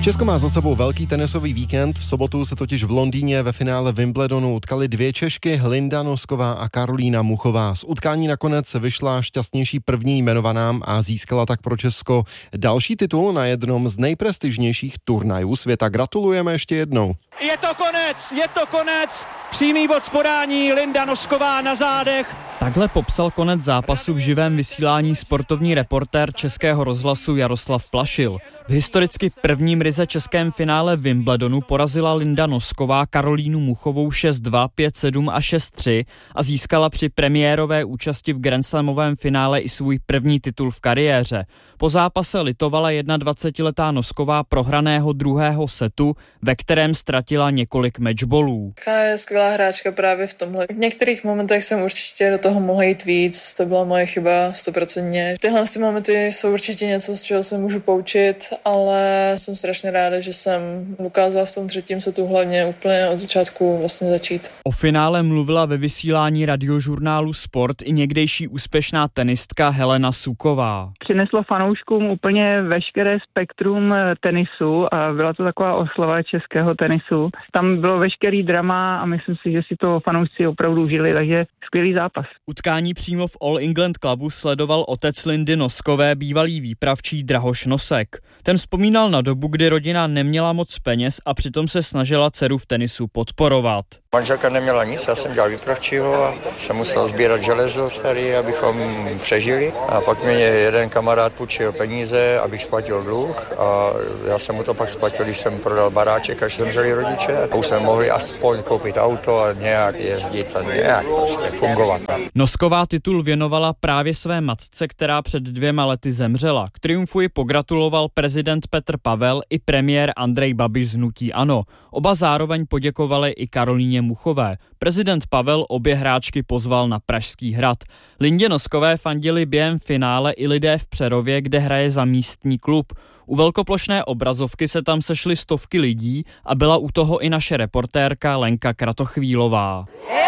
Česko má za sebou velký tenisový víkend. V sobotu se totiž v Londýně ve finále Wimbledonu utkaly dvě Češky, Linda Nosková a Karolína Muchová. Z utkání nakonec vyšla šťastnější první jmenovaná a získala tak pro Česko další titul na jednom z nejprestižnějších turnajů světa. Gratulujeme ještě jednou. Je to konec. Přímý bod z podání, Linda Nosková na zádech. Takhle popsal konec zápasu v živém vysílání sportovní reportér Českého rozhlasu Jaroslav Plašil. V historicky prvním ryze českém finále Wimbledonu porazila Linda Nosková Karolínu Muchovou 6-2, 5-7 a 6-3 a získala při premiérové účasti v grandslamovém finále i svůj první titul v kariéře. Po zápase litovala 21letá Nosková prohraného druhého setu, ve kterém ztratila několik matchballů. Je skvělá hráčka právě v tomhle. V některých momentech jsem určitě do toho mohla jít víc, to byla moje chyba 100%. Tyhle momenty jsou určitě něco, z čeho se můžu poučit, ale jsem strašně ráda, že jsem dokázala v tom třetím setu hlavně úplně od začátku vlastně začít. O finále mluvila ve vysílání radiožurnálu Sport i někdejší úspěšná tenistka Helena Suková. Přineslo fanouškům úplně veškeré spektrum tenisu a byla to taková oslava českého tenisu. Tam bylo veškerý drama a myslím si, že si to fanoušci opravdu užili, takže skvělý zápas. Utkání přímo v All England Clubu sledoval otec Lindy Noskové, bývalý výpravčí Drahoš Nosek. Ten vzpomínal na dobu, kdy rodina neměla moc peněz a přitom se snažila dceru v tenisu podporovat. Manželka neměla nic, já jsem dělal výpravčího a jsem musel sbírat železo starý, abychom přežili. A pak mě jeden kamarád půjčil peníze, abych splatil dluh a já jsem mu to pak splatil, když jsem prodal baráček, až zemřeli rodiče a už jsme mohli aspoň koupit auto a nějak jezdit a nějak prostě fungovat. Nosková titul věnovala právě své matce, která před 2 lety zemřela. K triumfu ji pogratuloval prezident Petr Pavel i premiér Andrej Babiš z hnutí ANO. Oba zároveň poděkovali i Karolíně Muchové. Prezident Pavel obě hráčky pozval na Pražský hrad. Lindě Noskové fandili během finále i lidé v Přerově, kde hraje za místní klub. U velkoplošné obrazovky se tam sešly stovky lidí a byla u toho i naše reportérka Lenka Kratochvílová.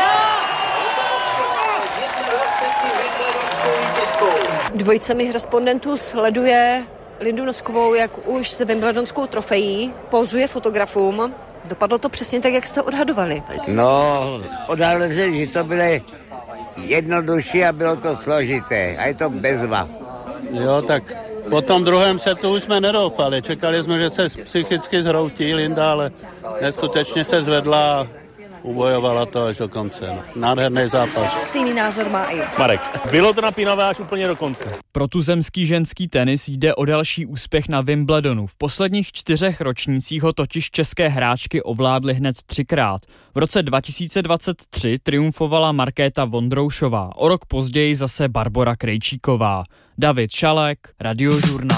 Dvojice mých respondentů sleduje Lindu Noskovou, jak už se wimbledonskou trofejí, pózuje fotografům. Dopadlo to přesně tak, jak jste odhadovali. No, odhadli se, že to bylo jednodušší a bylo to složité. A je to bezva. Jo, tak po tom druhém setu už jsme nedoufali. Čekali jsme, že se psychicky zhroutí Linda, ale neskutečně se zvedla a ubojovala to až do konce. Nádherný zápas. Stejný názor má i Marek. Bylo to napínavé až úplně do konce. Pro tuzemský ženský tenis jde o další úspěch na Wimbledonu. V posledních 4 ročnících ho totiž české hráčky ovládly hned 3krát. V roce 2023 triumfovala Markéta Vondroušová, o rok později zase Barbora Krejčíková. David Šalek, Radiožurnál.